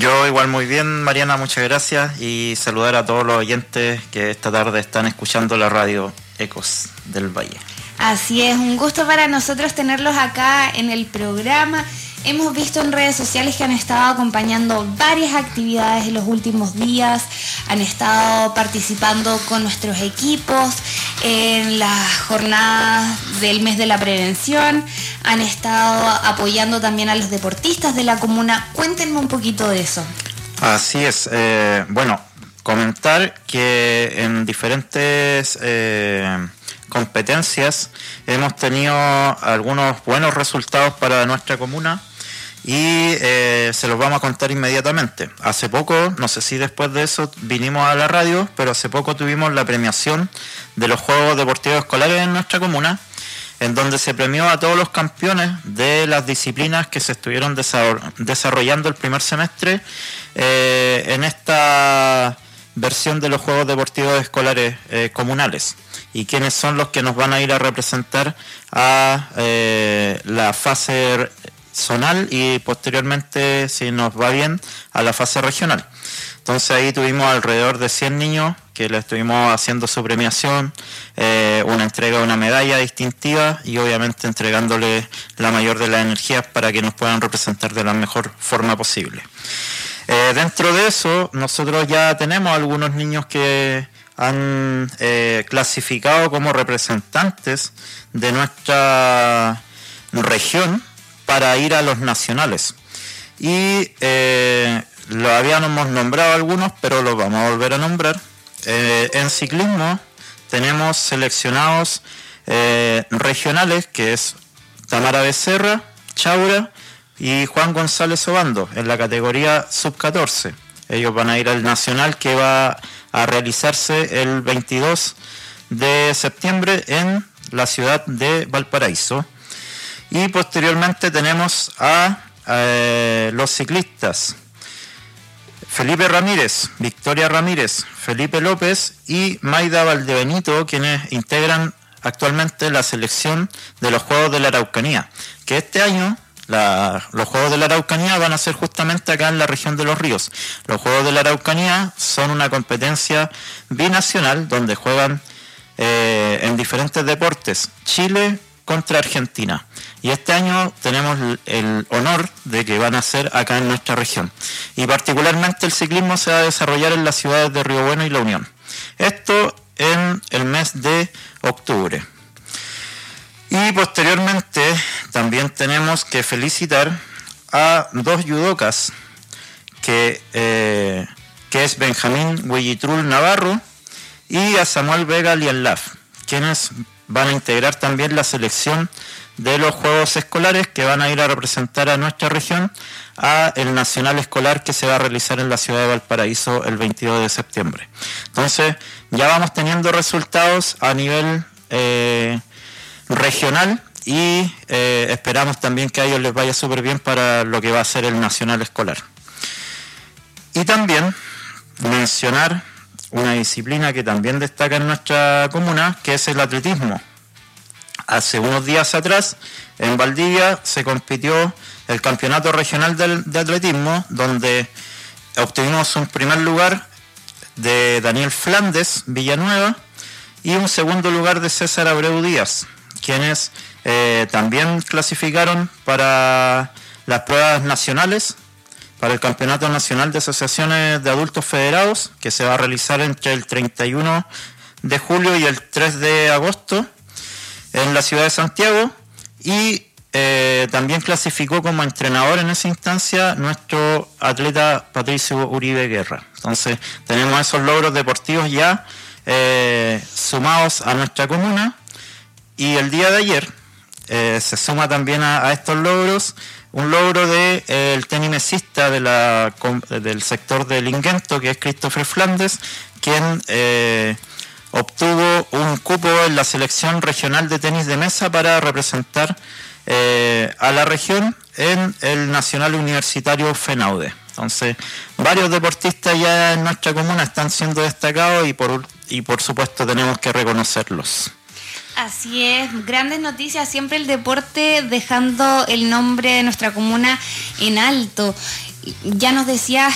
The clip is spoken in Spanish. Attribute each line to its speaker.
Speaker 1: Yo igual muy bien, Mariana, muchas gracias, y saludar a todos los oyentes que esta tarde están escuchando la radio Ecos del Valle.
Speaker 2: Así es, un gusto para nosotros tenerlos acá en el programa. Hemos visto en redes sociales que han estado acompañando varias actividades en los últimos días, han estado participando con nuestros equipos en las jornadas del mes de la prevención, han estado apoyando también a los deportistas de la comuna. Cuéntenme un poquito de eso.
Speaker 1: Así es, bueno, comentar que en diferentes competencias hemos tenido algunos buenos resultados para nuestra comuna y se los vamos a contar inmediatamente. Hace poco, no sé si después de eso vinimos a la radio, pero hace poco tuvimos la premiación de los Juegos Deportivos Escolares en nuestra comuna, en donde se premió a todos los campeones de las disciplinas que se estuvieron desarrollando el primer semestre en esta versión de los Juegos Deportivos Escolares comunales, y quienes son los que nos van a ir a representar a la fase zonal y posteriormente, si nos va bien, a la fase regional. Entonces ahí tuvimos alrededor de 100 niños que le estuvimos haciendo su premiación, una entrega de una medalla distintiva y obviamente entregándole la mayor de las energías para que nos puedan representar de la mejor forma posible. Dentro de eso, nosotros ya tenemos algunos niños que han clasificado como representantes de nuestra región para ir a los nacionales. Y lo habíamos nombrado algunos, pero los vamos a volver a nombrar. En ciclismo tenemos seleccionados regionales, que es Tamara Becerra, Chaura y Juan González Obando, en la categoría sub-14. Ellos van a ir al nacional que va a realizarse el 22 de septiembre en la ciudad de Valparaíso. Y posteriormente tenemos a los ciclistas Felipe Ramírez, Victoria Ramírez, Felipe López y Maida Valdebenito, quienes integran actualmente la selección de los Juegos de la Araucanía, que este año los Juegos de la Araucanía van a ser justamente acá en la región de Los Ríos. Los Juegos de la Araucanía son una competencia binacional donde juegan en diferentes deportes Chile contra Argentina, y este año tenemos el honor de que van a ser acá en nuestra región, y particularmente el ciclismo se va a desarrollar en las ciudades de Río Bueno y La Unión, esto en el mes de octubre. Y posteriormente también tenemos que felicitar a dos judocas que es Benjamín Huillitrul Navarro y a Samuel Vega Lianlaf, quienes van a integrar también la selección de los Juegos Escolares que van a ir a representar a nuestra región a el Nacional Escolar que se va a realizar en la ciudad de Valparaíso el 22 de septiembre. Entonces ya vamos teniendo resultados a nivel regional y esperamos también que a ellos les vaya súper bien para lo que va a ser el Nacional Escolar. Y también mencionar una disciplina que también destaca en nuestra comuna, que es el atletismo. Hace unos días atrás, en Valdivia, se compitió el campeonato regional de atletismo, donde obtuvimos un primer lugar de Daniel Flandes Villanueva y un segundo lugar de César Abreu Díaz, quienes también clasificaron para las pruebas nacionales, para el Campeonato Nacional de Asociaciones de Adultos Federados, que se va a realizar entre el 31 de julio y el 3 de agosto en la ciudad de Santiago, y también clasificó como entrenador en esa instancia nuestro atleta Patricio Uribe Guerra. Entonces tenemos esos logros deportivos ya sumados a nuestra comuna, y el día de ayer se suma también a estos logros un logro del tenisista del sector de Linguento, que es Christopher Flandes, quien obtuvo un cupo en la selección regional de tenis de mesa para representar a la región en el Nacional Universitario FENAUDE. Entonces, varios deportistas ya en nuestra comuna están siendo destacados y por supuesto tenemos que reconocerlos.
Speaker 2: Así es, grandes noticias, siempre el deporte dejando el nombre de nuestra comuna en alto. Ya nos decías